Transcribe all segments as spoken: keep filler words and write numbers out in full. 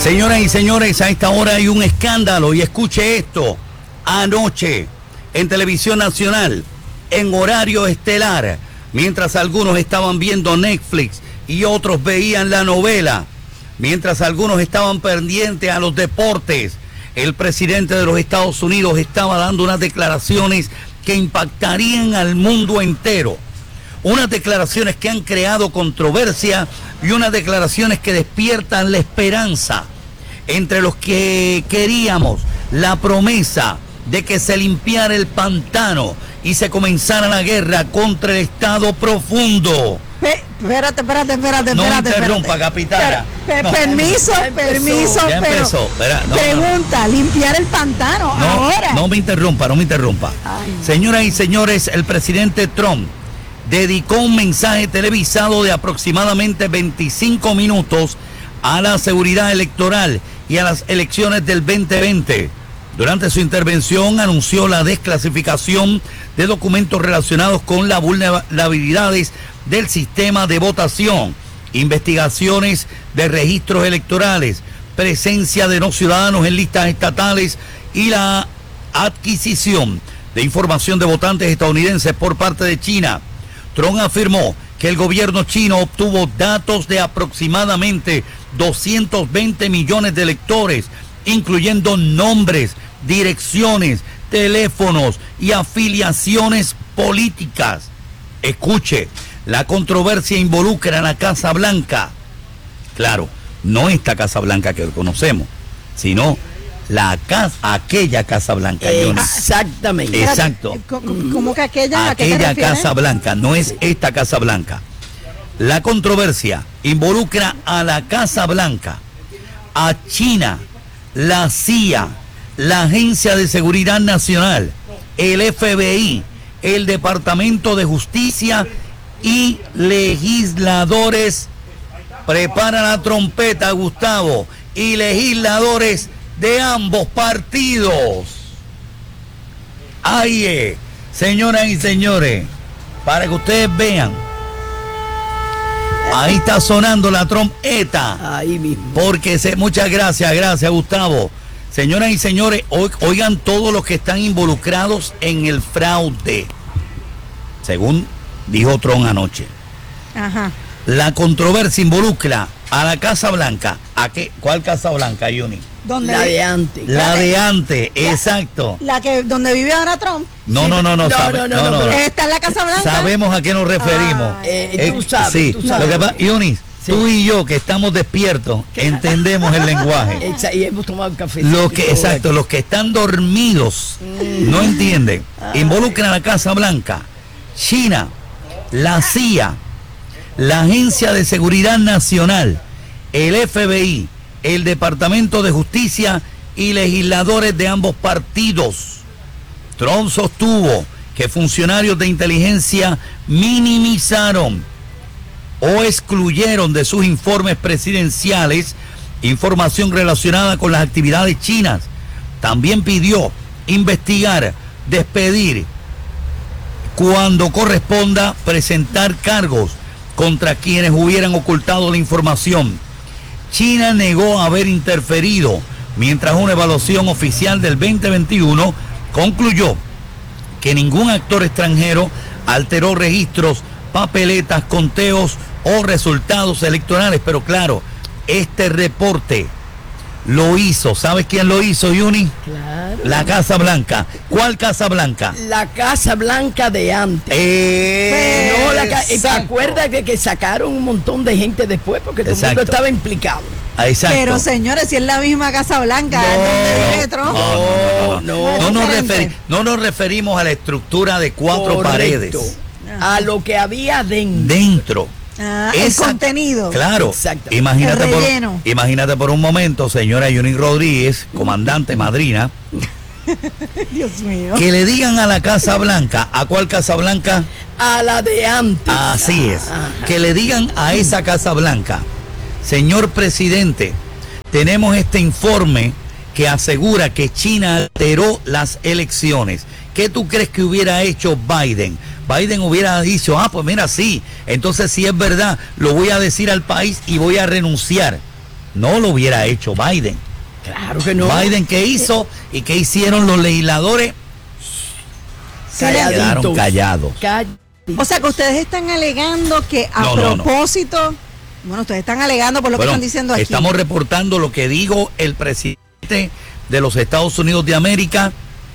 Señoras y señores, a esta hora hay un escándalo y escuche esto. Anoche, en Televisión Nacional, en horario estelar, mientras algunos estaban viendo Netflix y otros veían la novela, mientras algunos estaban pendientes a los deportes, el presidente de los Estados Unidos estaba dando unas declaraciones que impactarían al mundo entero. Unas declaraciones que han creado controversia y unas declaraciones que despiertan la esperanza entre los que queríamos la promesa de que se limpiara el pantano y se comenzara la guerra contra el Estado profundo. Pe espérate, espérate, espérate, no espérate. No interrumpa, espérate. Capitana. Pe no. Permiso, ya permiso, ya empezó. Espera, no, pregunta, no. limpiar el pantano no, ahora. No me interrumpa, no me interrumpa. Ay. Señoras y señores, el presidente Trump dedicó un mensaje televisado de aproximadamente veinticinco minutos a la seguridad electoral y a las elecciones del veinte veinte. Durante su intervención anunció la desclasificación de documentos relacionados con las vulnerabilidades del sistema de votación, investigaciones de registros electorales, presencia de no ciudadanos en listas estatales y la adquisición de información de votantes estadounidenses por parte de China. Trump afirmó que el gobierno chino obtuvo datos de aproximadamente doscientos veinte millones de electores, incluyendo nombres, direcciones, teléfonos y afiliaciones políticas. Escuche, la controversia involucra a la Casa Blanca. Claro, no esta Casa Blanca que conocemos, sino la casa, aquella Casa Blanca. Exactamente. Exacto. ¿Cómo que aquella? Aquella Casa Blanca, no es esta Casa Blanca. La controversia involucra a la Casa Blanca, a China, la C I A, la Agencia de Seguridad Nacional, el F B I, el Departamento de Justicia y legisladores. Prepara la trompeta, Gustavo, y legisladores de ambos partidos. Ahí es, señoras y señores, para que ustedes vean. Ahí está sonando la trompeta. Ahí mismo. Porque se, muchas gracias, gracias, Gustavo. Señoras y señores, oigan todos los que están involucrados en el fraude, según dijo Trump anoche. Ajá. La controversia involucra a la Casa Blanca. ¿A qué? ¿Cuál Casa Blanca, Juni? ¿Dónde la de antes. La de antes, la, exacto. La que donde vive ahora Trump. No, sí. no, no, no, no, sabe, no, no, no, no, no. Está en la Casa Blanca. Sabemos a qué nos referimos. Ah, eh, eh, tú sabes, sí. tú sabes. Lo que pasa, Yunis, sí. Tú y yo que estamos despiertos, entendemos el lenguaje. Y hemos tomado café. Los que, exacto, los que están dormidos mm. no entienden. Involucran a la Casa Blanca, China, la C I A, la Agencia de Seguridad Nacional, el F B I, el Departamento de Justicia y legisladores de ambos partidos. Trump sostuvo que funcionarios de inteligencia minimizaron o excluyeron de sus informes presidenciales información relacionada con las actividades chinas. También pidió investigar, despedir, cuando corresponda, presentar cargos contra quienes hubieran ocultado la información. China negó haber interferido, mientras una evaluación oficial del veinte veintiuno concluyó que ningún actor extranjero alteró registros, papeletas, conteos o resultados electorales. Pero claro, este reporte lo hizo, ¿sabes quién lo hizo, Yuni? Claro. La Casa Blanca. ¿Cuál Casa Blanca? La Casa Blanca de antes. Eh, no, la ca ¿Te acuerdas que, que sacaron un montón de gente después? Porque todo el mundo estaba implicado. Exacto. Pero señores, si es la misma Casa Blanca, no, donde vive Trump. No, no, no, no, no, no, nos referi no nos referimos a la estructura de cuatro Correcto. paredes. A lo que había dentro. Dentro. Ah, el Esa, contenido. Claro. Imagínate por, imagínate por un momento, señora Yuni Rodríguez, comandante madrina. Dios mío. Que le digan a la Casa Blanca, ¿a cuál Casa Blanca? A la de antes. Así es. Que le digan a esa Casa Blanca, señor presidente, tenemos este informe que asegura que China alteró las elecciones. ¿Qué tú crees que hubiera hecho Biden? Biden hubiera dicho, ah, pues mira, sí, entonces si es verdad, lo voy a decir al país y voy a renunciar. no lo hubiera hecho Biden. Claro que no. Biden, ¿qué hizo? ¿Y qué hicieron los legisladores? Se quedaron callados. Calladitos. O sea, que ustedes están alegando que a No, no, no. propósito, bueno, ustedes están alegando por lo Bueno, que están diciendo aquí. estamos reportando lo que dijo el presidente de los Estados Unidos de América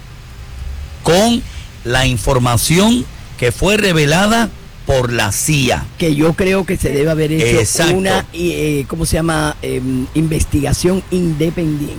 con la información que fue revelada por la C I A. Que yo creo que se debe haber hecho Exacto. una, eh, ¿cómo se llama? Eh, investigación independiente.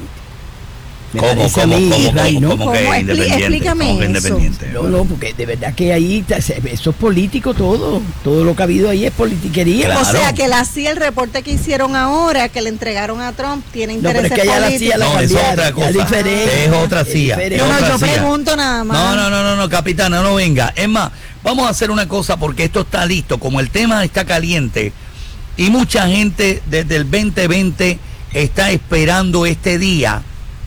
Me ¿Cómo, parece a cómo, mí, cómo, Israel, cómo, ¿no? cómo que ¿Cómo? Expli- independiente? explícame ¿Cómo que eso. independiente? No, no, porque de verdad que ahí, eso es político todo. Todo lo que ha habido ahí es politiquería. Claro. O sea, que la C I A, el reporte que hicieron ahora, que le entregaron a Trump, tiene No, pero intereses es que ya la C I A políticos. la No, es cambiaron, otra ya cosa. diferente, Es otra C I A. diferente. es No, no, otra yo C I A. pregunto nada más. No, no, no, no, no, capitana, no venga. Es más, vamos a hacer una cosa porque esto está listo. Como el tema está caliente y mucha gente desde el veinte veinte está esperando este día,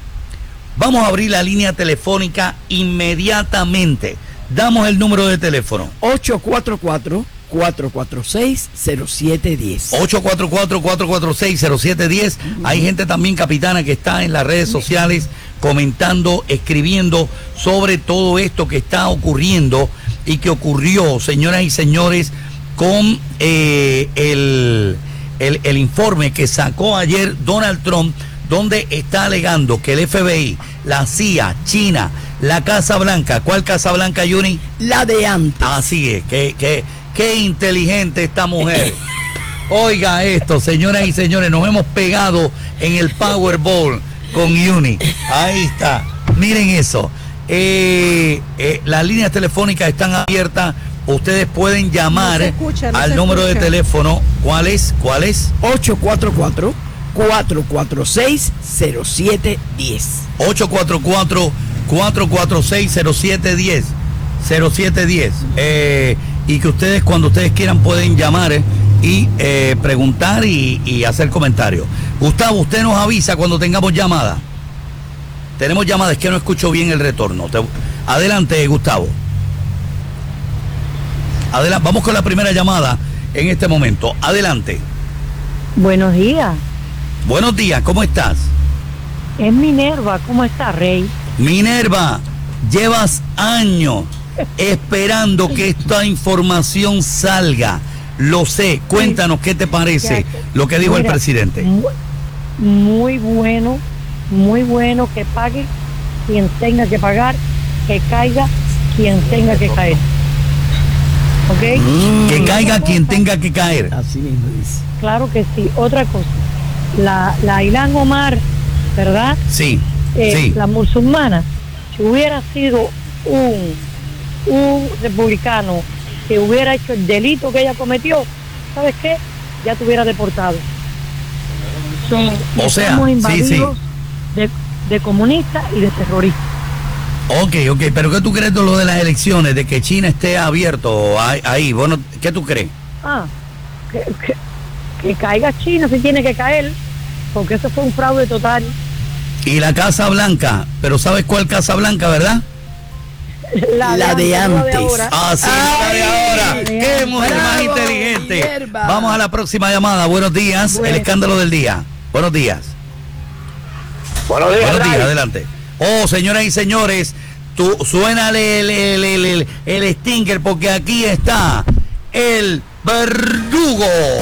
vamos a abrir la línea telefónica inmediatamente. Damos el número de teléfono. ocho cuatro cuatro, cuatro cuatro seis, cero siete uno cero. ocho cuatro cuatro, cuatro cuatro seis, cero siete uno cero. Hay gente también, capitana, que está en las redes sociales comentando, escribiendo sobre todo esto que está ocurriendo y que ocurrió, señoras y señores, con eh, el, el, el informe que sacó ayer Donald Trump, donde está alegando que el F B I, la C I A, China, la Casa Blanca, ¿cuál Casa Blanca, Juni? La de antes. Así es, que, que, qué inteligente esta mujer. Oiga esto, señoras y señores, nos hemos pegado en el Powerball con Uni. Ahí está, miren eso. Eh, eh, las líneas telefónicas están abiertas. Ustedes pueden llamar No se escucha, no al se número de escucha. teléfono. ¿Cuál es? ¿Cuál es? ocho cuatro cuatro, cuatro cuatro seis, cero siete uno cero. ocho cuatro cuatro, cuatro cuatro seis, cero siete uno cero. cero siete uno cero. Eh, y que ustedes, cuando ustedes quieran, pueden llamar eh, y eh, preguntar y, y hacer comentarios. Gustavo, usted nos avisa cuando tengamos llamada. Tenemos llamadas, es que no escucho bien el retorno. Te- adelante, Gustavo. Adelante, vamos con la primera llamada en este momento. Adelante. Buenos días, Buenos días, ¿cómo estás? es Minerva, ¿cómo está, Rey? Minerva, llevas años esperando que esta información salga. Lo sé, cuéntanos qué te parece lo que dijo el Mira, presidente. Muy, muy bueno, muy bueno que pague quien tenga que pagar, que caiga quien tenga que caer. ¿Ok? Mm. Que caiga quien tenga que caer. Así mismo dice. Claro que sí. Otra cosa, la, la Ilán Omar, ¿verdad? Sí, Eh, sí. La musulmana, si hubiera sido un, un republicano que hubiera hecho el delito que ella cometió, ¿sabes qué? Ya te hubiera deportado. Son, O sea, estamos sí, invadidos de, de comunistas y de terroristas. Ok, ok, pero ¿qué tú crees de lo de las elecciones? De que China esté abierto ahí, ahí? Bueno, ¿qué tú crees? Ah, que, que, que caiga China si tiene que caer, porque eso fue un fraude total. Y la Casa Blanca, pero ¿sabes cuál Casa Blanca, verdad? La de no la antes. ahora. Ah, sí, la de ahora. Ay, ¡Qué mujer bravo, más inteligente! Minerva. Vamos a la próxima llamada. Buenos días, el Bueno. escándalo del día. Buenos días. Buenos días, Buenos días, Ray. adelante. Oh, señoras y señores, tú suénale el, el, el, el, el stinger porque aquí está el verdugo.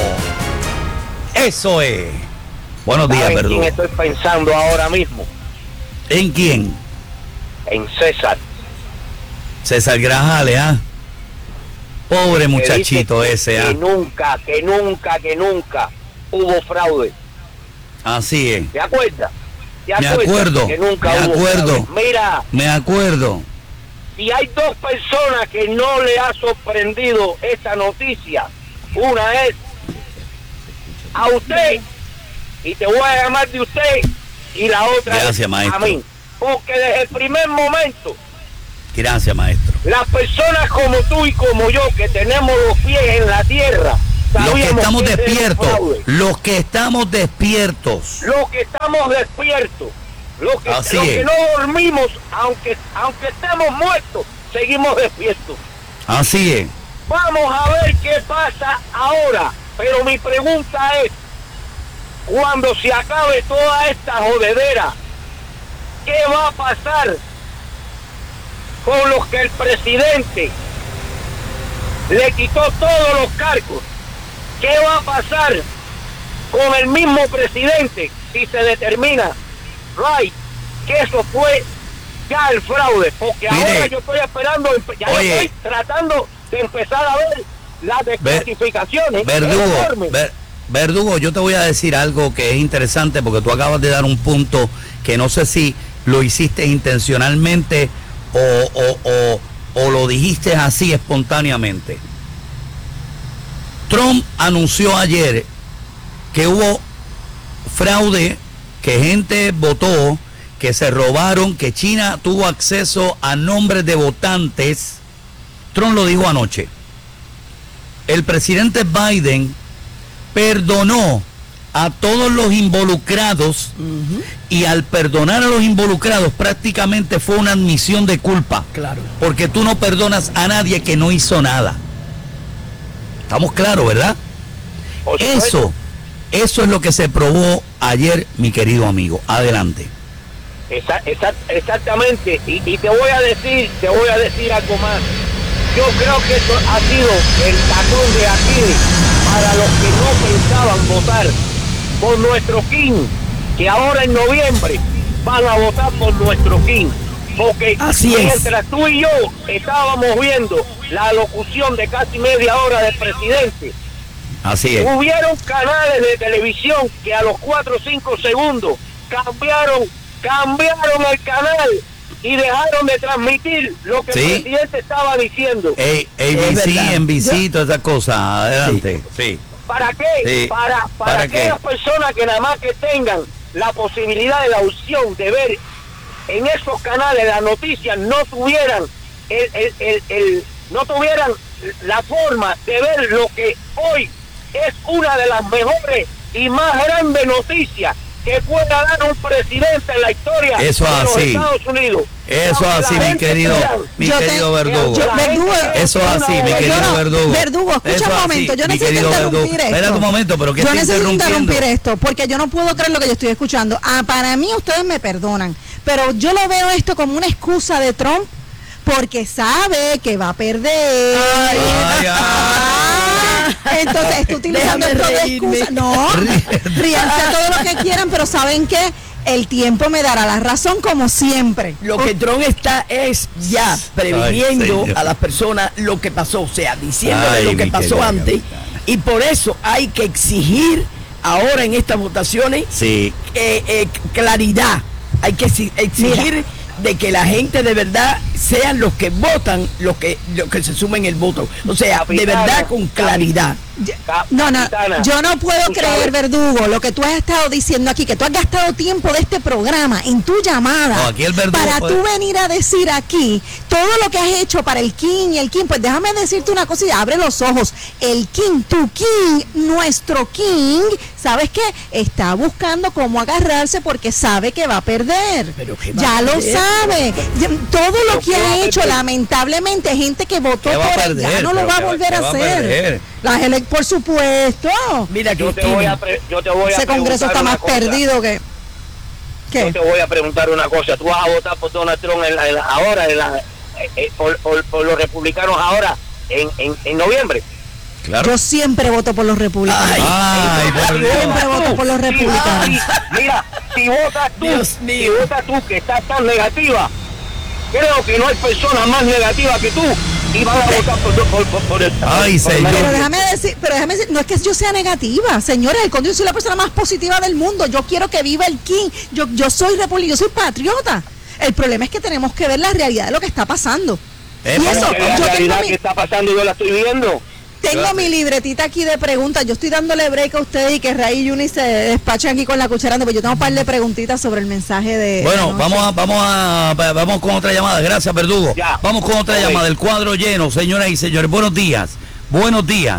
Eso es. Buenos días, ¿Saben quién verdugo. estoy pensando ahora mismo? ¿En quién? En César. César Grajales, ¿ah? Pobre que muchachito dice ese, que ¿ah? nunca, que nunca, que nunca hubo fraude. Así es. ¿Te acuerdas? ¿Te Me acuerdas acuerdo, que nunca me hubo acuerdo. fraude? Mira, Me acuerdo. si hay dos personas que no le ha sorprendido esta noticia, una es a usted, y te voy a llamar de usted, y la otra Gracias, es maestro. a mí. Porque desde el primer momento, Gracias, maestro. las personas como tú y como yo, que tenemos los pies en la tierra, Los que sabíamos estamos que ese era un despiertos, fraude. los que estamos despiertos. Los que estamos despiertos, los que, Así los es. que no dormimos, aunque aunque estemos muertos, seguimos despiertos. Así es. Vamos a ver qué pasa ahora, pero mi pregunta es, cuando se acabe toda esta jodedera, ¿qué va a pasar con los que el presidente le quitó todos los cargos? ¿Qué va a pasar con el mismo presidente si se determina, right, que eso fue ya el fraude? Porque Mire, ahora yo estoy esperando, ya yo oye, estoy tratando de empezar a ver las desclasificaciones. Verdugo, ver, Verdugo, yo te voy a decir algo que es interesante porque tú acabas de dar un punto que no sé si lo hiciste intencionalmente o, o, o, o lo dijiste así espontáneamente. Trump anunció ayer que hubo fraude, que gente votó, que se robaron, que China tuvo acceso a nombres de votantes. Trump lo dijo anoche. El presidente Biden perdonó a todos los involucrados, uh-huh. y al perdonar a los involucrados prácticamente fue una admisión de culpa. Claro. Porque tú no perdonas a nadie que no hizo nada. Estamos claros, ¿verdad? Eso, eso es lo que se probó ayer, mi querido amigo. Adelante. Esa, esa, exactamente. Y, y te voy a decir, te voy a decir algo más. Yo creo que esto ha sido el tacón de Aquiles para los que no pensaban votar por nuestro King, que ahora en noviembre van a votar por nuestro King. Porque así mientras es. tú y yo estábamos viendo la locución de casi media hora del presidente, así es, hubieron canales de televisión que a los cuatro o cinco segundos cambiaron, cambiaron el canal y dejaron de transmitir lo que, ¿sí?, el presidente estaba diciendo. A B C, N B C, todas esas cosas. Adelante. Sí. sí. ¿Para qué? Sí. Para, para, ¿Para aquellas qué? personas que nada más que tengan la posibilidad de la opción de ver en esos canales las noticias, no tuvieran el, el, el, el no tuvieran la forma de ver lo que hoy es una de las mejores y más grandes noticias que pueda dar un presidente en la historia eso de los así. Estados Unidos. Eso así, mi querido, mi querido te, Verdugo. Yo, Verdugo. Eso así, mi querido no, Verdugo. Verdugo, escucha eso un momento, así, yo necesito interrumpir Verdugo. esto. Espera un momento, pero que yo estoy necesito interrumpiendo. interrumpir esto, porque yo no puedo creer lo que yo estoy escuchando. Ah, para mí ustedes me perdonan, pero yo lo veo esto como una excusa de Trump, porque sabe que va a perder. Ay, ay, ay. Entonces está utilizando esto de excusa. No, ríanse todo lo que quieran, pero ¿saben qué? El tiempo me dará la razón como siempre. Lo que Trump está es ya previniendo Ay, a las personas lo que pasó, o sea, diciéndole Ay, lo que pasó antes. Y por eso hay que exigir ahora en estas votaciones sí. eh, eh, claridad. Hay que exigir Mira. de que la gente de verdad sean los que votan, los que, los que se sumen el voto. O sea, Capitana, de verdad con claridad. No, no, yo no puedo creer, Verdugo, lo que tú has estado diciendo aquí, que tú has gastado tiempo de este programa en tu llamada no, aquí el para puede... tú venir a decir aquí todo lo que has hecho para el King y el King. Pues déjame decirte una cosa y abre los ojos. El King, tu King, nuestro King, ¿sabes qué? Está buscando cómo agarrarse porque sabe que va a perder. ¿Pero qué ya lo sabe. Todo lo que ha hecho, perder? lamentablemente, gente que votó por él ya no lo va a volver a hacer. Las ele- por supuesto. Mira, yo te voy a pre- yo te voy a ese Congreso está más cosa. perdido que. ¿Qué? Yo te voy a preguntar una cosa. Tú vas a votar por Donald Trump en la, en la, ahora, en la, eh, eh, por, por, por los republicanos ahora, en, en, en noviembre. Claro. Yo siempre voto por los republicanos. Ay, ay, por Dios. Siempre voto por los republicanos. Si, mira, si votas tú, Dios mío. si votas tú que estás tan negativa, creo que no hay persona más negativa que tú y van a votar por, por, por, por el Ay, por señor. Pero déjame decir, pero déjame decir, no es que yo sea negativa, señores, el contrario, yo soy la persona más positiva del mundo. Yo quiero que viva el King. Yo, yo soy republicano, yo soy patriota. El problema es que tenemos que ver la realidad de lo que está pasando. Eh, y eso, la yo realidad tengo mi, que está pasando yo la estoy viendo. Tengo claro. mi libretita aquí de preguntas. Yo estoy dándole break a ustedes y que Ray y Yuni se despachen aquí con la cuchara, porque yo tengo un par de preguntitas sobre el mensaje de. Bueno, vamos a, vamos a, vamos con otra llamada. Gracias, Verdugo. Ya. Vamos con otra okay. llamada. El cuadro lleno, señoras y señores. Buenos días. Buenos días.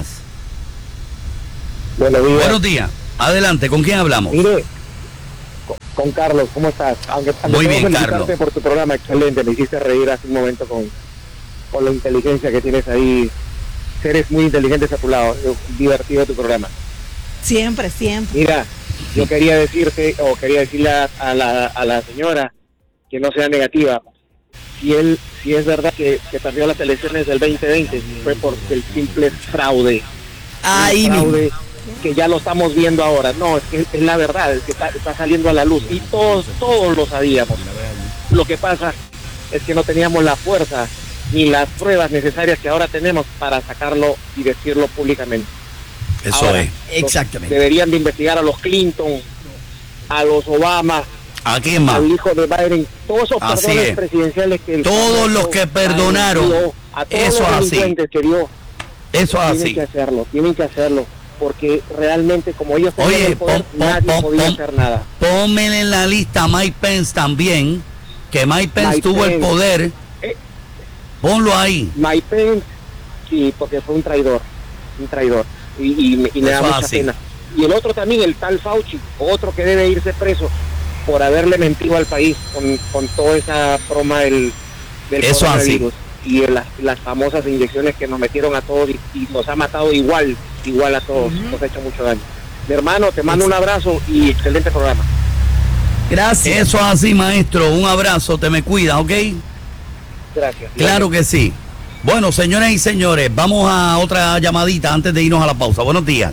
Buenos días. Buenos días. Adelante. ¿Con quién hablamos? Mire, con, con Carlos. ¿Cómo estás? Aunque, aunque Muy bien, Carlos. por tu programa excelente. Me hiciste reír hace un momento con, con la inteligencia que tienes ahí. Seres muy inteligentes a tu lado, divertido tu programa. Siempre, siempre. Mira, Yo quería decirte, o quería decirle a, a, la, a la señora que no sea negativa. Si él, si es verdad que, que perdió las elecciones del veinte veinte, fue por el simple fraude. Ahí un fraude que ya lo estamos viendo ahora. No, es que es la verdad, es que está, está saliendo a la luz y todos, todos lo sabíamos. Lo que pasa es que no teníamos la fuerza ni las pruebas necesarias que ahora tenemos para sacarlo y decirlo públicamente. Eso ahora, es. Exactamente. Deberían de investigar a los Clinton, a los Obama, ¿A quién más? al hijo de Biden, todos esos Así perdones es. presidenciales que el Todos Congreso los que perdonaron, dio, a todos eso los así. delincuentes que dio, Eso es tienen así. que hacerlo, tienen que hacerlo, porque realmente como ellos tenían Oye, el poder, pon- pon- nadie pon- podía pon- hacer nada. Pónmele en la lista a Mike Pence también, que Mike Pence Mike tuvo el Pence. poder. Eh. Ponlo ahí. Mike Pence, sí, porque fue un traidor, un traidor, y, y, y me da Eso mucha así. pena. Y el otro también, el tal Fauci, otro que debe irse preso por haberle mentido al país con, con toda esa broma del, del Eso así. coronavirus y el- las, las famosas inyecciones que nos metieron a todos y, y nos ha matado igual, igual a todos, nos ha hecho mucho daño. Mi hermano, te mando un abrazo y excelente programa. Gracias. Eso es así, maestro. Un abrazo, te me cuida, ¿ok? Gracias. Claro que sí. Bueno, señoras y señores, vamos a otra llamadita antes de irnos a la pausa. Buenos días.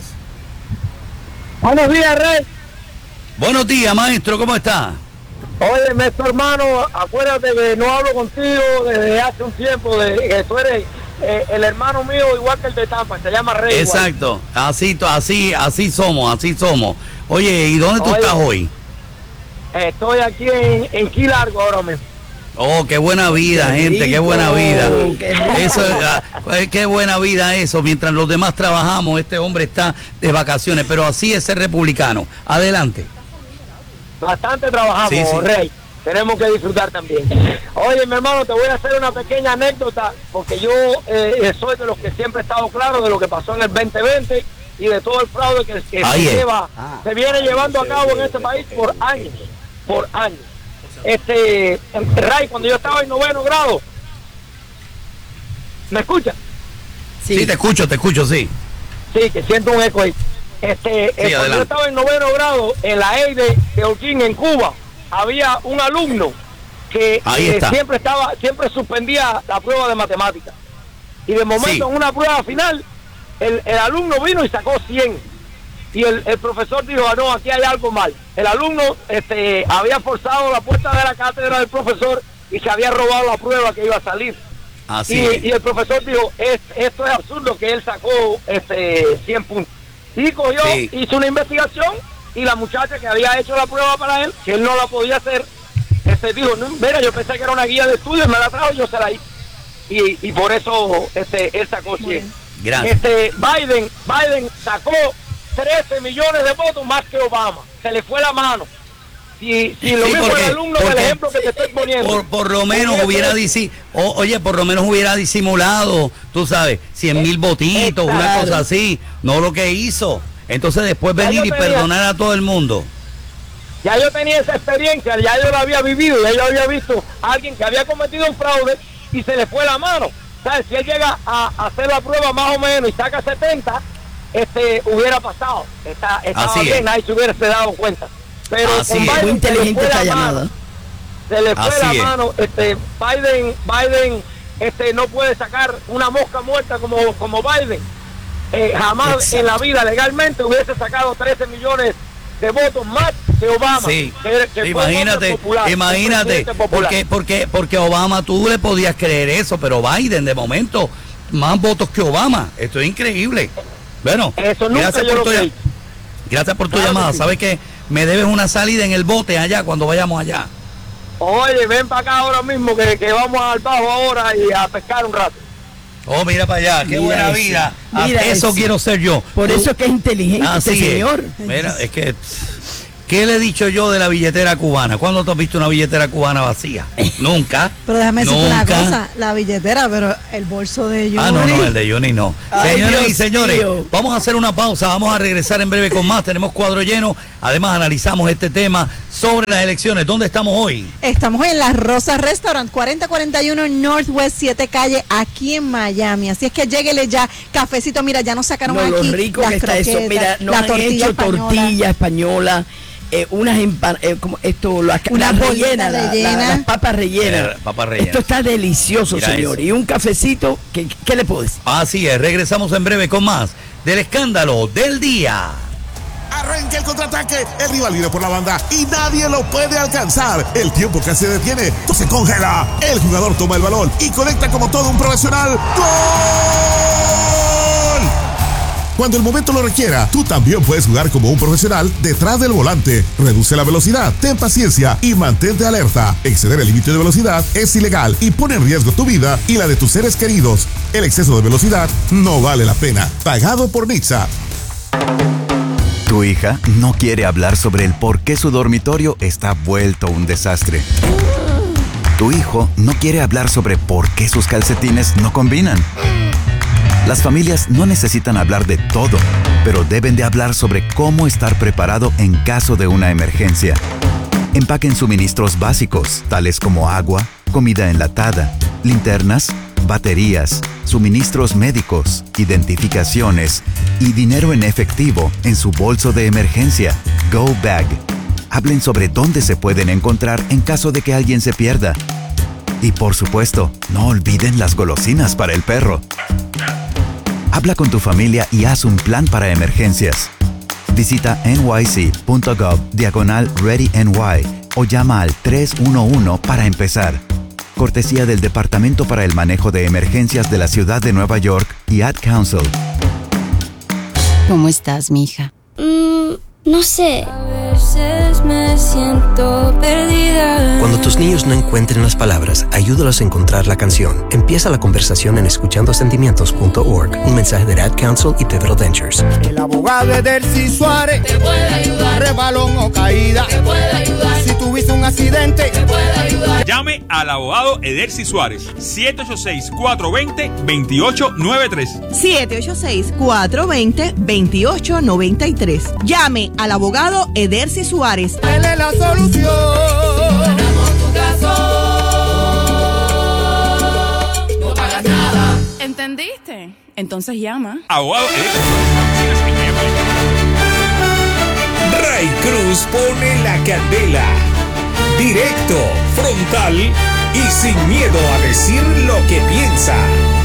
Buenos días, Rey. Buenos días, maestro, ¿cómo está? Oye, nuestro hermano, acuérdate que no hablo contigo desde hace un tiempo, de que tú eres eh, el hermano mío igual que el de Tampa, se llama Rey. igual. Exacto, así, así, así somos, así somos. Oye, ¿y dónde tú Oye. estás hoy? Estoy aquí en, en Key Largo ahora mismo. Oh, qué buena vida, Qué gente, qué rico, buena vida. qué rico. Eso, es, ah, pues, qué buena vida eso. Mientras los demás trabajamos, este hombre está de vacaciones, pero así es ser republicano. Adelante. Bastante trabajamos, Sí, sí. Rey. Tenemos que disfrutar también. Oye, mi hermano, te voy a hacer una pequeña anécdota, porque yo eh, soy de los que siempre he estado claro de lo que pasó en el veinte veinte y de todo el fraude que, que Ahí se es. lleva, se viene llevando a cabo en este país por años, por años. Este, Ray, cuando yo estaba en noveno grado, ¿me escucha? Sí, te escucho, te escucho, sí. Sí, que siento un eco ahí. Este, eh, cuando adelante. yo estaba en noveno grado, en la E I de, de Holguín, en Cuba, había un alumno que Ahí eh, está. siempre estaba, siempre suspendía la prueba de matemáticas. Y de momento, Sí. en una prueba final, el, el alumno vino y sacó cien. Y el, el profesor dijo, ah, no, aquí hay algo mal. El alumno este, había forzado la puerta de la cátedra del profesor y se había robado la prueba que iba a salir. Así Y, es. y el profesor dijo, es, esto es absurdo que él sacó este cien puntos. Y cogió, Sí. hizo una investigación y la muchacha que había hecho la prueba para él, que él no la podía hacer, este dijo, no, mira, yo pensé que era una guía de estudios, me la trajo y yo se la hice. Y, y por eso este, él sacó cien. Gracias. Este, Biden, Biden sacó trece millones de votos más que Obama. Se le fue la mano. Si, si lo Sí, mismo porque- el alumno del porque ejemplo que te estoy poniendo. Por, por lo menos hubiese- hubiera disi o- oye, por lo menos hubiera disimulado, tú sabes, cien mil votitos, una Claro. cosa así, no lo que hizo. Entonces después Ya venir yo y tenía- perdonar a todo el mundo. Ya yo tenía esa experiencia, ya yo la había vivido, ya yo había visto a alguien que había cometido un fraude y se le fue la mano. ¿Sabes? Si él llega a, a hacer la prueba más o menos y saca setenta, este hubiera pasado. Está, estaba Así bien, es. nadie se hubiese dado cuenta. Pero Así con es. Biden Muy se le inteligente fue la esta mano. llamada. Se le fue Así la es. mano. Este, Biden, Biden este, no puede sacar una mosca muerta como, como Biden. Eh, jamás Exacto. en la vida legalmente hubiese sacado trece millones de votos más que Obama. Sí, que- que fue un hombre imagínate, popular, un imagínate, presidente popular. porque, porque, porque Obama tú le podías creer eso, pero Biden de momento más votos que Obama, esto es increíble. Bueno, Eso nunca gracias yo por lo tu, creí. gracias por tu Claro que llamada. sí. Sabes que me debes una salida en el bote allá cuando vayamos allá. Oye, ven para acá ahora mismo que, que vamos al bajo ahora y a pescar un rato. Oh, mira para allá, qué Mira buena eso, vida. Ah, mira eso eso. quiero ser yo. Por eso es que es inteligente Así este es. señor. Mira, es que ¿Qué le he dicho yo de la billetera cubana? ¿Cuándo tú has visto una billetera cubana vacía? Nunca. Pero déjame decirte una Nunca. cosa, la billetera, pero el bolso de Johnny. Ah, no, no, el de Johnny no. Ay, Señoras y Dios señores, mío. vamos a hacer una pausa, vamos a regresar en breve con más. Tenemos cuadro lleno. Además, analizamos este tema sobre las elecciones. ¿Dónde estamos hoy? Estamos en La Rosa Restaurant, cuarenta cuarenta y uno Northwest siete Calle, aquí en Miami. Así es que lléguele ya, cafecito. Mira, ya nos sacaron No, aquí lo rico las que está eso. croquetas, Mira, nos la han tortilla hecho española. tortilla española, eh, unas empa- eh, como esto, las, Una las bolita rellenas, la- rellena. la- las papas rellenas. Eh, papas rellenas. Esto está delicioso, Mira señor. eso. Y un cafecito, ¿qué, qué le puedo decir? Así es, regresamos en breve con más del escándalo del día. Arranca el contraataque, el rival viene por la banda y nadie lo puede alcanzar. El tiempo casi se detiene, todo se congela. El jugador toma el balón y conecta como todo un profesional. ¡Gol! Cuando el momento lo requiera, tú también puedes jugar como un profesional detrás del volante. Reduce la velocidad, ten paciencia y mantente alerta. Exceder el límite de velocidad es ilegal y pone en riesgo tu vida y la de tus seres queridos. El exceso de velocidad no vale la pena. Pagado por Nixa. Tu hija no quiere hablar sobre el por qué su dormitorio está vuelto un desastre. Tu hijo no quiere hablar sobre por qué sus calcetines no combinan. Las familias no necesitan hablar de todo, pero deben de hablar sobre cómo estar preparado en caso de una emergencia. Empaquen suministros básicos, tales como agua, comida enlatada, linternas, baterías, suministros médicos, identificaciones y dinero en efectivo en su bolso de emergencia, Go Bag. Hablen sobre dónde se pueden encontrar en caso de que alguien se pierda. Y por supuesto, no olviden las golosinas para el perro. Habla con tu familia y haz un plan para emergencias. Visita nyc.gov diagonal ReadyNY o llama al tres uno uno para empezar. Cortesía del Departamento para el Manejo de Emergencias de la Ciudad de Nueva York y Ad Council. ¿Cómo estás, mija? Mm, no sé. A veces me siento perdida. Cuando tus niños no encuentren las palabras, ayúdalos a encontrar la canción. Empieza la conversación en escuchando sentimientos punto org. Un mensaje de Ad Council y Pivotal Ventures. El abogado Edercy Suárez te puede ayudar. Rebalón o caída te puede ayudar. Si tuviste un accidente te puede ayudar. Llame al abogado Edercy Suárez. siete ocho seis, cuatro dos cero, dos ocho nueve tres. siete ocho seis, cuatro dos cero, dos ocho nueve tres. Llame al abogado Edercy Suárez. Él es la solución. Ganamos tu caso. No pagas nada. ¿Entendiste? Entonces llama. Abogado Edercy Suárez. Ray Cruz pone la candela. Directo, frontal y sin miedo a decir lo que piensa.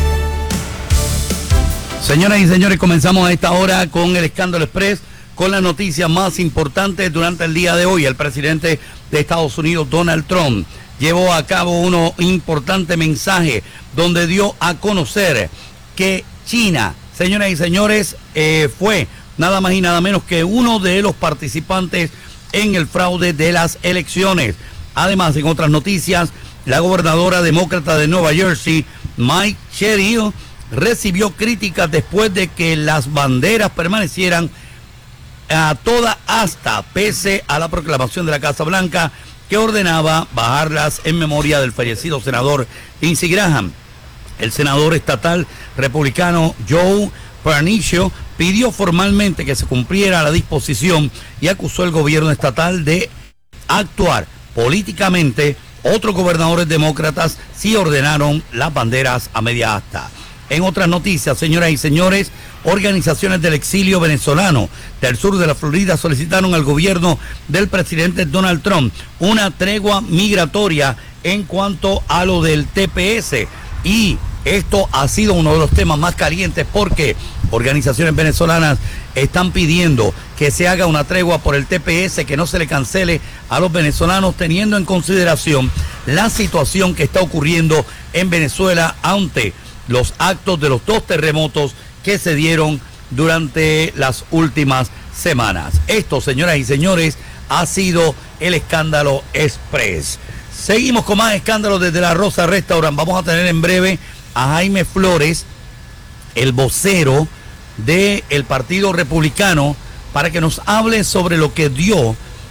Señoras y señores, comenzamos a esta hora con el Escándalo Express, con las noticias más importantes durante el día de hoy. El presidente de Estados Unidos, Donald Trump, llevó a cabo un importante mensaje donde dio a conocer que China, señoras y señores, eh, fue nada más y nada menos que uno de los participantes en el fraude de las elecciones. Además, en otras noticias, la gobernadora demócrata de Nueva Jersey, Mike Sheridan, recibió críticas después de que las banderas permanecieran a toda asta, pese a la proclamación de la Casa Blanca que ordenaba bajarlas en memoria del fallecido senador Lindsey Graham. El senador estatal republicano Joe Parnicio pidió formalmente que se cumpliera la disposición y acusó al gobierno estatal de actuar políticamente. Otros gobernadores demócratas sí ordenaron las banderas a media asta. En otras noticias, señoras y señores, organizaciones del exilio venezolano del sur de la Florida solicitaron al gobierno del presidente Donald Trump una tregua migratoria en cuanto a lo del T P S. Y esto ha sido uno de los temas más calientes porque organizaciones venezolanas están pidiendo que se haga una tregua por el T P S, que no se le cancele a los venezolanos, teniendo en consideración la situación que está ocurriendo en Venezuela ante los actos de los dos terremotos que se dieron durante las últimas semanas. Esto, señoras y señores, ha sido el Escándalo Express. Seguimos con más escándalos desde La Rosa Restaurant. Vamos a tener en breve a Jaime Flores, el vocero del Partido Republicano, para que nos hable sobre lo que dio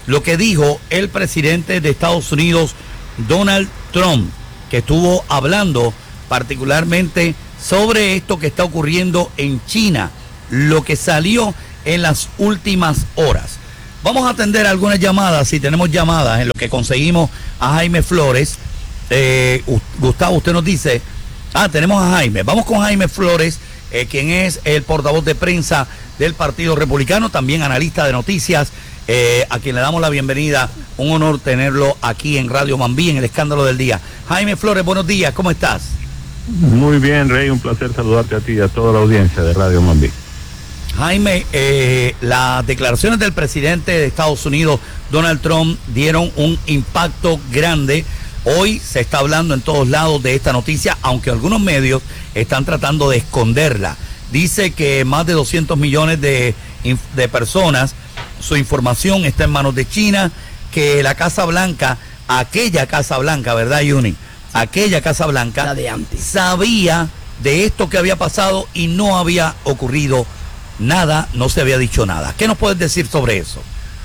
lo que dijo el presidente de Estados Unidos, Donald Trump, que estuvo hablando particularmente sobre esto que está ocurriendo en China, lo que salió en las últimas horas. Vamos a atender algunas llamadas, si tenemos llamadas, en lo que conseguimos a Jaime Flores. Eh, Gustavo, usted nos dice, ah, tenemos a Jaime, vamos con Jaime Flores, eh, quien es el portavoz de prensa del Partido Republicano, también analista de noticias, eh, a quien le damos la bienvenida. Un honor tenerlo aquí en Radio Mambí, en el Escándalo del Día. Jaime Flores, buenos días, ¿cómo estás? Muy bien, Rey, un placer saludarte a ti y a toda la audiencia de Radio Mambí. Jaime, eh, las declaraciones del presidente de Estados Unidos, Donald Trump, dieron un impacto grande. Hoy se está hablando en todos lados de esta noticia, aunque algunos medios están tratando de esconderla. Dice que más de doscientos millones de, de personas, su información está en manos de China, que la Casa Blanca, aquella Casa Blanca, ¿verdad, Yuni? Aquella Casa Blanca la de antes, sabía de esto que había pasado y no había ocurrido nada, no se había dicho nada. ¿Qué nos puedes decir sobre eso?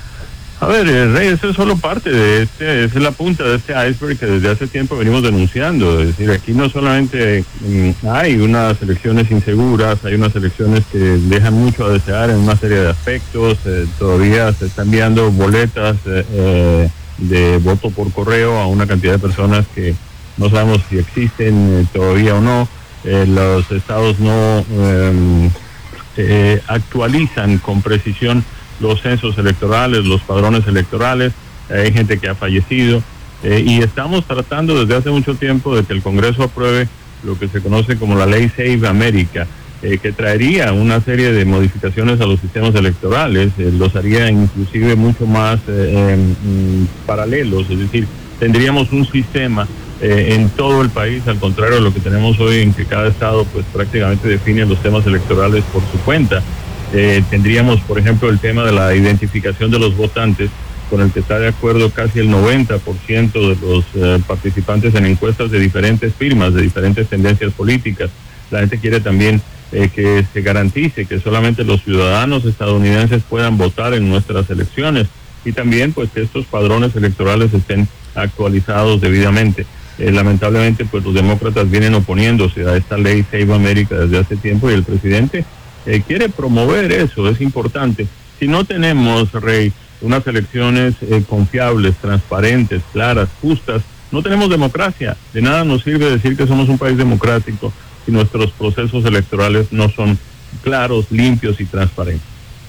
A ver, eh, Rey, eso es solo parte de este, es la punta de este iceberg que desde hace tiempo venimos denunciando. Es decir, aquí no solamente mm, hay unas elecciones inseguras, hay unas elecciones que dejan mucho a desear en una serie de aspectos. Eh, todavía se están enviando boletas eh, eh, de voto por correo a una cantidad de personas que no sabemos si existen eh, todavía o no. Eh, los estados no eh, eh, actualizan con precisión los censos electorales, los padrones electorales. Hay gente que ha fallecido eh, y estamos tratando desde hace mucho tiempo de que el Congreso apruebe lo que se conoce como la ley Save America, eh, que traería una serie de modificaciones a los sistemas electorales, eh, los haría inclusive mucho más eh, eh, paralelos, es decir, tendríamos un sistema eh, en todo el país, al contrario de lo que tenemos hoy, en que cada estado pues prácticamente define los temas electorales por su cuenta. Eh, tendríamos, por ejemplo, el tema de la identificación de los votantes, con el que está de acuerdo casi el noventa por ciento de los eh, participantes en encuestas de diferentes firmas, de diferentes tendencias políticas. La gente quiere también eh, que se garantice que solamente los ciudadanos estadounidenses puedan votar en nuestras elecciones, y también pues que estos padrones electorales estén actualizados debidamente. Eh, lamentablemente pues los demócratas vienen oponiéndose a esta ley Save America desde hace tiempo, y el presidente Eh, quiere promover eso. Es importante. Si no tenemos, Rey, unas elecciones eh, confiables, transparentes, claras, justas, no tenemos democracia. De nada nos sirve decir que somos un país democrático si nuestros procesos electorales no son claros, limpios y transparentes.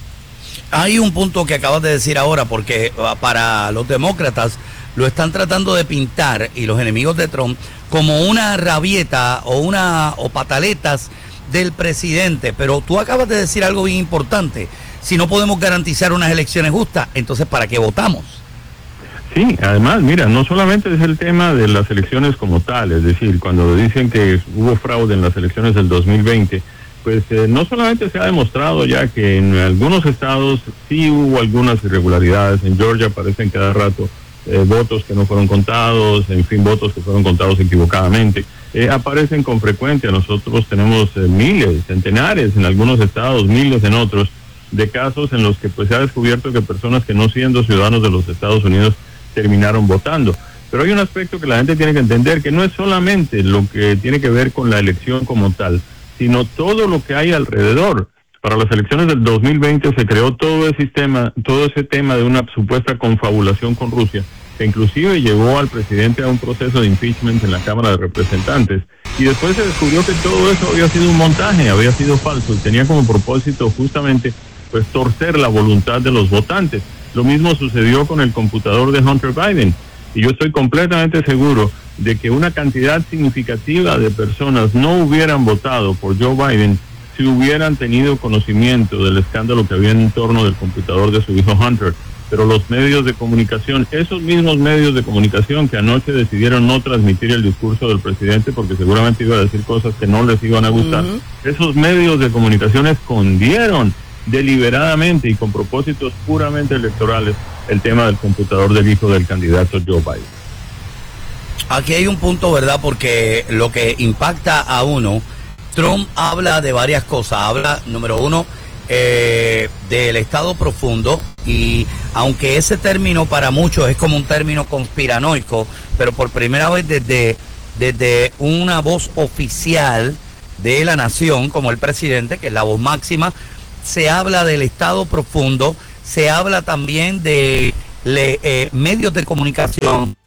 Hay un punto que acabas de decir ahora, porque para los demócratas lo están tratando de pintar, y los enemigos de Trump, como una rabieta o una o pataletas del presidente. Pero tú acabas de decir algo bien importante: si no podemos garantizar unas elecciones justas, entonces ¿para qué votamos? Sí, además, mira, no solamente es el tema de las elecciones como tal, es decir, cuando dicen que hubo fraude en las elecciones del dos mil veinte, pues eh, no solamente se ha demostrado ya que en algunos estados sí hubo algunas irregularidades. En Georgia aparecen cada rato eh, votos que no fueron contados, en fin, votos que fueron contados equivocadamente. Eh, aparecen con frecuencia. Nosotros tenemos eh, miles, centenares en algunos estados, miles en otros, de casos en los que pues se ha descubierto que personas que no siendo ciudadanos de los Estados Unidos terminaron votando. Pero hay un aspecto que la gente tiene que entender, que no es solamente lo que tiene que ver con la elección como tal, sino todo lo que hay alrededor. Para las elecciones del dos mil veinte se creó todo ese sistema, todo ese tema de una supuesta confabulación con Rusia, que inclusive llevó al presidente a un proceso de impeachment en la Cámara de Representantes, y después se descubrió que todo eso había sido un montaje, había sido falso, y tenía como propósito justamente pues torcer la voluntad de los votantes. Lo mismo sucedió con el computador de Hunter Biden, y yo estoy completamente seguro de que una cantidad significativa de personas no hubieran votado por Joe Biden si hubieran tenido conocimiento del escándalo que había en torno del computador de su hijo Hunter. Pero los medios de comunicación, esos mismos medios de comunicación que anoche decidieron no transmitir el discurso del presidente porque seguramente iba a decir cosas que no les iban a gustar, uh-huh. Esos medios de comunicación escondieron deliberadamente y con propósitos puramente electorales el tema del computador del hijo del candidato Joe Biden. Aquí hay un punto, ¿verdad? Porque lo que impacta a uno, Trump habla de varias cosas. Habla, número uno, eh, del Estado profundo, y aunque ese término para muchos es como un término conspiranoico, pero por primera vez desde, desde una voz oficial de la nación, como el presidente, que es la voz máxima, se habla del Estado profundo, se habla también de le, eh, medios de comunicación,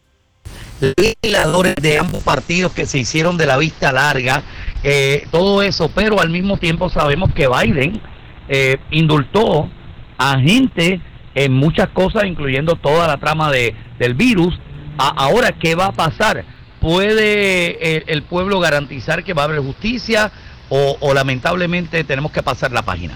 legisladores de ambos partidos que se hicieron de la vista larga, eh, todo eso, pero al mismo tiempo sabemos que Biden eh, indultó a gente en muchas cosas, incluyendo toda la trama de, del virus. A, ahora, ¿qué va a pasar? ¿Puede el, el pueblo garantizar que va a haber justicia o, o lamentablemente tenemos que pasar la página?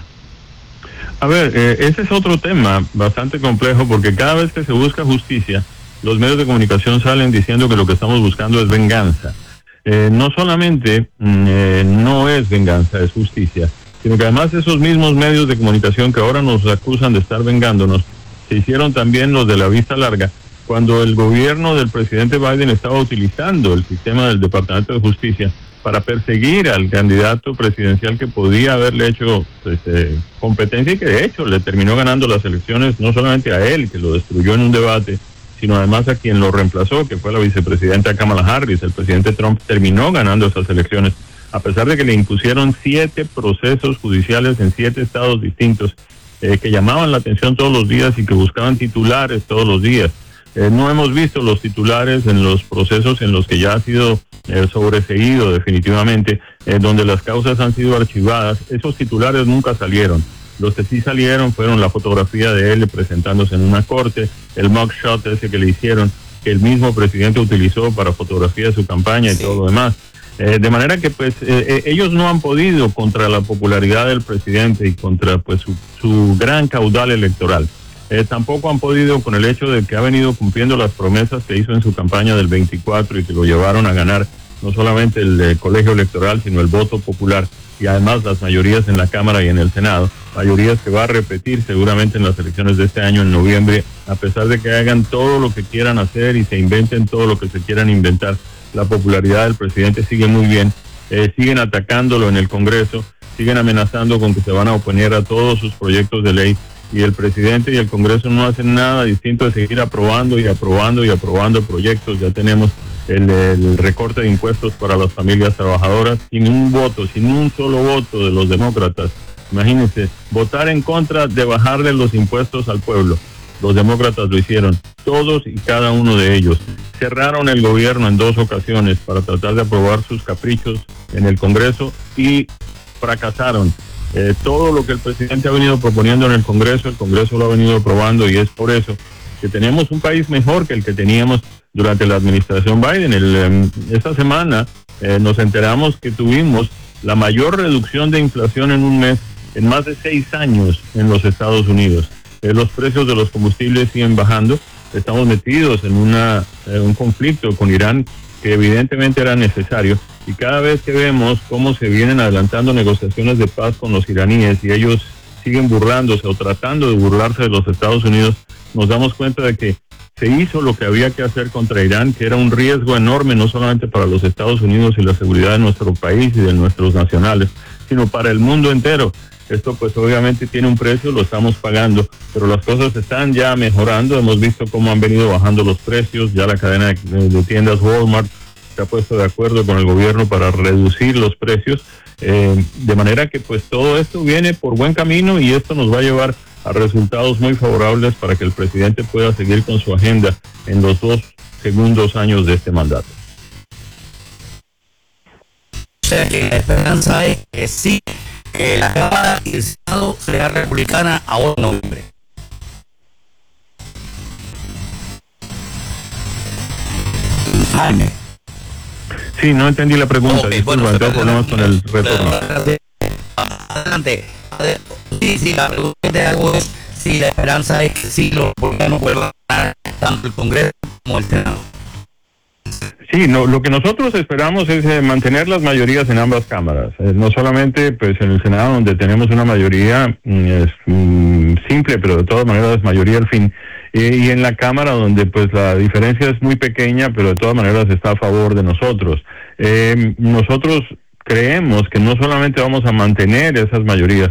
A ver, eh, ese es otro tema bastante complejo, porque cada vez que se busca justicia, los medios de comunicación salen diciendo que lo que estamos buscando es venganza. Eh, no solamente eh, no es venganza, es justicia, sino que además esos mismos medios de comunicación que ahora nos acusan de estar vengándonos, se hicieron también los de la vista larga, cuando el gobierno del presidente Biden estaba utilizando el sistema del Departamento de Justicia para perseguir al candidato presidencial que podía haberle hecho pues, eh, competencia, y que de hecho le terminó ganando las elecciones, no solamente a él, que lo destruyó en un debate, sino además a quien lo reemplazó, que fue la vicepresidenta Kamala Harris. El presidente Trump terminó ganando esas elecciones, a pesar de que le impusieron siete procesos judiciales en siete estados distintos, eh, que llamaban la atención todos los días y que buscaban titulares todos los días. Eh, no hemos visto los titulares en los procesos en los que ya ha sido eh, sobreseído definitivamente, eh, donde las causas han sido archivadas. Esos titulares nunca salieron. Los que sí salieron fueron la fotografía de él presentándose en una corte, el mugshot ese que le hicieron, que el mismo presidente utilizó para fotografía de su campaña y sí. todo lo demás. Eh, de manera que pues eh, ellos no han podido contra la popularidad del presidente y contra pues su, su gran caudal electoral. Eh, tampoco han podido con el hecho de que ha venido cumpliendo las promesas que hizo en su campaña del veinticuatro y que lo llevaron a ganar no solamente el eh, colegio electoral, sino el voto popular, y además las mayorías en la Cámara y en el Senado, mayorías que va a repetir seguramente en las elecciones de este año en noviembre, a pesar de que hagan todo lo que quieran hacer y se inventen todo lo que se quieran inventar. La popularidad del presidente sigue muy bien, eh, siguen atacándolo en el Congreso, siguen amenazando con que se van a oponer a todos sus proyectos de ley, y el presidente y el Congreso no hacen nada distinto de seguir aprobando y aprobando y aprobando proyectos. Ya tenemos el, el recorte de impuestos para las familias trabajadoras sin un voto, sin un solo voto de los demócratas. Imagínense, votar en contra de bajarle los impuestos al pueblo. Los demócratas lo hicieron, todos y cada uno de ellos. Cerraron el gobierno en dos ocasiones para tratar de aprobar sus caprichos en el Congreso y fracasaron. Eh, todo lo que el presidente ha venido proponiendo en el Congreso, el Congreso lo ha venido aprobando, y es por eso que tenemos un país mejor que el que teníamos durante la administración Biden. El, eh, esta semana eh, nos enteramos que tuvimos la mayor reducción de inflación en un mes en más de seis años en los Estados Unidos. Eh, los precios de los combustibles siguen bajando. Estamos metidos en una eh, un conflicto con Irán que evidentemente era necesario, y cada vez que vemos cómo se vienen adelantando negociaciones de paz con los iraníes y ellos siguen burlándose o tratando de burlarse de los Estados Unidos, nos damos cuenta de que se hizo lo que había que hacer contra Irán, que era un riesgo enorme no solamente para los Estados Unidos y la seguridad de nuestro país y de nuestros nacionales, sino para el mundo entero. Esto pues obviamente tiene un precio, lo estamos pagando, pero las cosas están ya mejorando. Hemos visto cómo han venido bajando los precios. Ya la cadena de, de tiendas Walmart se ha puesto de acuerdo con el gobierno para reducir los precios, eh, de manera que pues todo esto viene por buen camino, y esto nos va a llevar a resultados muy favorables para que el presidente pueda seguir con su agenda en los dos segundos años de este mandato. La esperanza es que sí, que la Cámara y el Senado sea republicana ahora en noviembre. Jaime. Sí, no entendí la pregunta. Okay, bueno, tengo problemas con el retorno. Adelante. Sí, sí, la pregunta que te hago es si la esperanza es que sí, los republicanos vuelvan a ganar tanto el Congreso como el Senado. Sí, no, lo que nosotros esperamos es eh, mantener las mayorías en ambas cámaras, eh, no solamente pues en el Senado, donde tenemos una mayoría mm, es, mm, simple, pero de todas maneras mayoría al fin, eh, y en la Cámara, donde pues la diferencia es muy pequeña, pero de todas maneras está a favor de nosotros. Eh, nosotros creemos que no solamente vamos a mantener esas mayorías,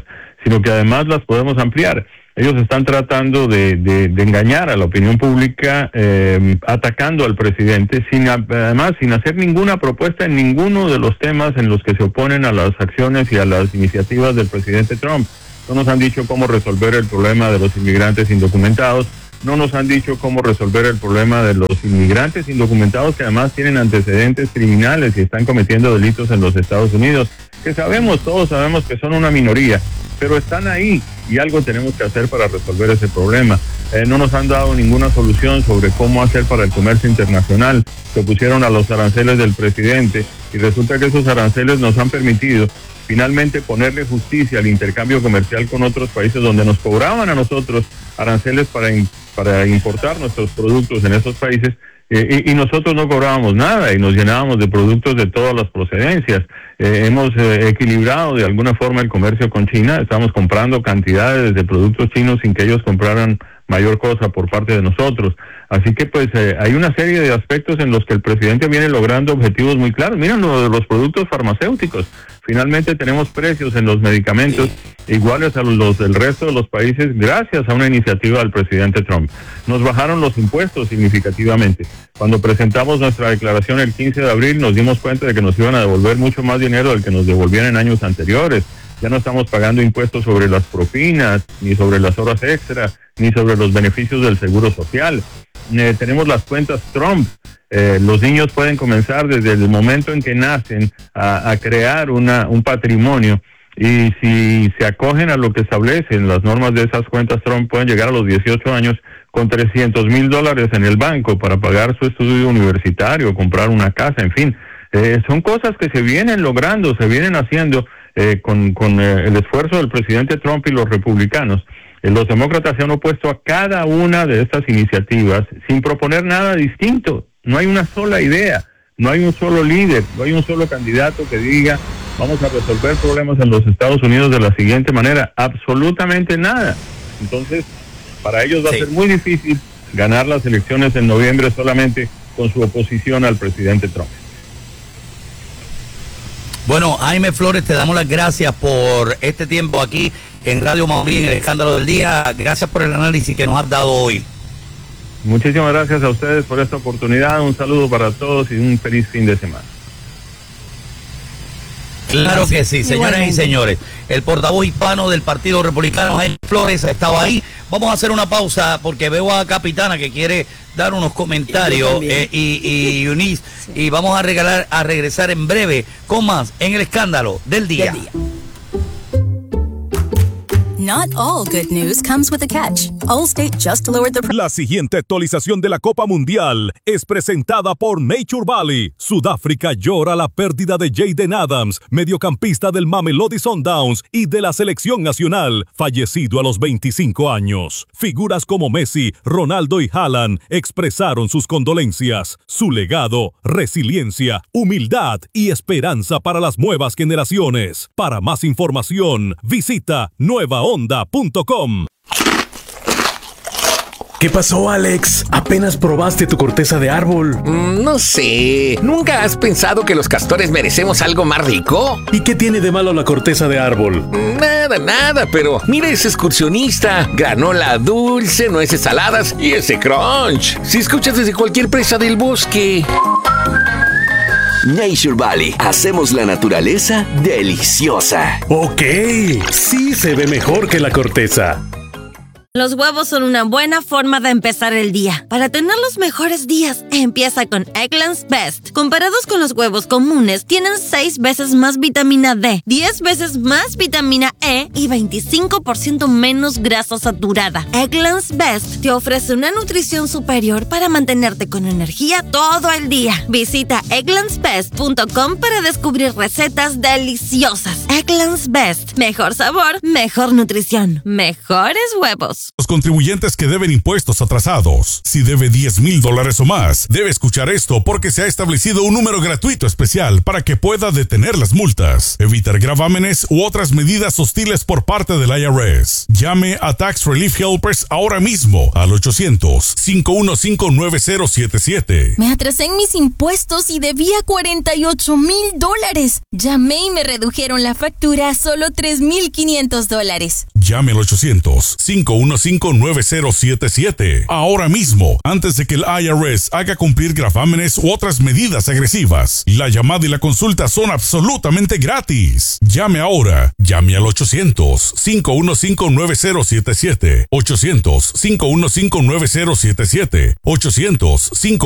sino que además las podemos ampliar. Ellos están tratando de, de, de engañar a la opinión pública, eh, atacando al presidente, sin además sin hacer ninguna propuesta en ninguno de los temas en los que se oponen a las acciones y a las iniciativas del presidente Trump. No nos han dicho cómo resolver el problema de los inmigrantes indocumentados, no nos han dicho cómo resolver el problema de los inmigrantes indocumentados que además tienen antecedentes criminales y están cometiendo delitos en los Estados Unidos, que sabemos, todos sabemos que son una minoría, pero están ahí y algo tenemos que hacer para resolver ese problema. Eh, no nos han dado ninguna solución sobre cómo hacer para el comercio internacional. Se opusieron a los aranceles del presidente y resulta que esos aranceles nos han permitido finalmente ponerle justicia al intercambio comercial con otros países donde nos cobraban a nosotros aranceles para, in, para importar nuestros productos en esos países. Eh, y, y nosotros no cobrábamos nada y nos llenábamos de productos de todas las procedencias. Eh, hemos eh, equilibrado de alguna forma el comercio con China, estamos comprando cantidades de productos chinos sin que ellos compraran mayor cosa por parte de nosotros. Así que pues eh, hay una serie de aspectos en los que el presidente viene logrando objetivos muy claros. Miren lo de los productos farmacéuticos. Finalmente tenemos precios en los medicamentos iguales a los del resto de los países gracias a una iniciativa del presidente Trump. Nos bajaron los impuestos significativamente. Cuando presentamos nuestra declaración el quince de abril nos dimos cuenta de que nos iban a devolver mucho más dinero del que nos devolvían en años anteriores. Ya no estamos pagando impuestos sobre las propinas, ni sobre las horas extra, ni sobre los beneficios del seguro social. Eh, tenemos las cuentas Trump. Eh, los niños pueden comenzar desde el momento en que nacen a, a crear una, un patrimonio, y si se acogen a lo que establecen las normas de esas cuentas Trump, pueden llegar a los dieciocho años con trescientos mil dólares en el banco para pagar su estudio universitario, comprar una casa, en fin. Eh, son cosas que se vienen logrando, se vienen haciendo eh, con, con eh, el esfuerzo del presidente Trump y los republicanos. Eh, los demócratas se han opuesto a cada una de estas iniciativas sin proponer nada distinto. No hay una sola idea, no hay un solo líder, no hay un solo candidato que diga vamos a resolver problemas en los Estados Unidos de la siguiente manera. Absolutamente nada. Entonces, para ellos va sí. a ser muy difícil ganar las elecciones en noviembre solamente con su oposición al presidente Trump. Bueno, Jaime Flores, te damos las gracias por este tiempo aquí en Radio Mauri, en el Escándalo del Día. Gracias por el análisis que nos has dado hoy. Muchísimas gracias a ustedes por esta oportunidad. Un saludo para todos y un feliz fin de semana. Claro que sí, señoras y señores. El portavoz hispano del Partido Republicano, Jaime Flores, estaba ahí. Vamos a hacer una pausa porque veo a Capitana que quiere dar unos comentarios eh, y, y Eunice, sí. y vamos a regalar a regresar en breve con más en el Escándalo del Día. Del día. Not all good news comes with a catch. Allstate just lowered the... La siguiente actualización de la Copa Mundial es presentada por Nature Valley. Sudáfrica llora la pérdida de Jaden Adams, mediocampista del Mamelodi Sundowns y de la selección nacional, fallecido a los veinticinco años. Figuras como Messi, Ronaldo y Haaland expresaron sus condolencias. Su legado, resiliencia, humildad y esperanza para las nuevas generaciones. Para más información, visita nueva onda punto com. ¿Qué pasó, Alex? ¿Apenas probaste tu corteza de árbol? Mm, no sé. ¿Nunca has pensado que los castores merecemos algo más rico? ¿Y qué tiene de malo la corteza de árbol? Nada, nada, pero mira ese excursionista. Granola dulce, nueces saladas y ese crunch. Si escuchas desde cualquier presa del bosque. Nature Valley. Hacemos la naturaleza deliciosa. Ok, sí se ve mejor que la corteza. Los huevos son una buena forma de empezar el día. Para tener los mejores días, empieza con Eggland's Best. Comparados con los huevos comunes, tienen seis veces más vitamina D, diez veces más vitamina E y veinticinco por ciento menos grasa saturada. Eggland's Best te ofrece una nutrición superior para mantenerte con energía todo el día. Visita egglands best punto com para descubrir recetas deliciosas. Eggland's Best. Mejor sabor, mejor nutrición, mejores huevos. Los contribuyentes que deben impuestos atrasados. Si debe diez mil dólares o más, debe escuchar esto porque se ha establecido un número gratuito especial para que pueda detener las multas, evitar gravámenes u otras medidas hostiles por parte del I R S. Llame a Tax Relief Helpers ahora mismo al ochocientos, cinco uno cinco, nueve cero siete siete. Me atrasé en mis impuestos y debía cuarenta y ocho mil dólares. Llamé y me redujeron la factura a solo tres mil quinientos dólares. Llame al ochocientos, cinco uno cinco, nueve cero siete siete ahora mismo, antes de que el I R S haga cumplir gravámenes u otras medidas agresivas. La llamada y la consulta son absolutamente gratis. Llame ahora. Llame al ochocientos, cinco uno cinco, nueve cero siete siete. ochocientos, cinco uno cinco, nueve cero siete siete. ochocientos, cinco